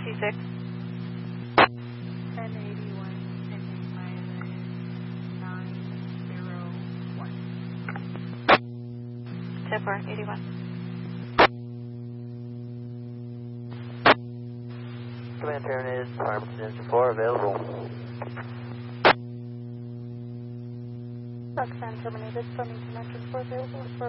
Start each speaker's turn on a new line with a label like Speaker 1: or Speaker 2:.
Speaker 1: 2-6.
Speaker 2: 1081, ending minus 901.
Speaker 1: 10-4, 81.
Speaker 3: Command Pyramid, Farmington Engine 4, available.
Speaker 2: Roxanne terminated, Farmington Engine 4 available.